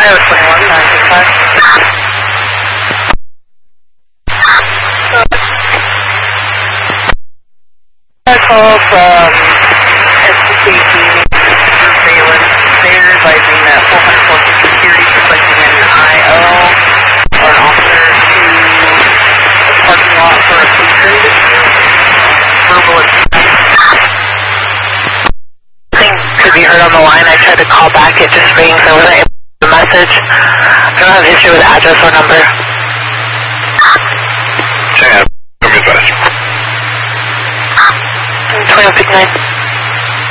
Call from SCKG surveillance. They're advising that 404 security requesting an IO or an officer to the parking lot for a patron. Verbal thing could be heard on the line. I tried to call back, it just rings. I wasn't able to get the message. I don't have history with address or number. Say, give me advice. 2159.